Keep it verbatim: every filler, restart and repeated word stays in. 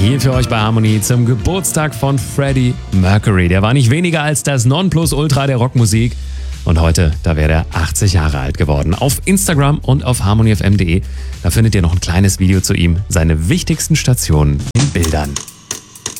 Hier für euch bei Harmony zum Geburtstag von Freddie Mercury. Der war nicht weniger als das Nonplusultra der Rockmusik. Und heute, da wäre er achtzig Jahre alt geworden. Auf Instagram und auf harmony f m punkt d e, da findet ihr noch ein kleines Video zu ihm, seine wichtigsten Stationen in Bildern.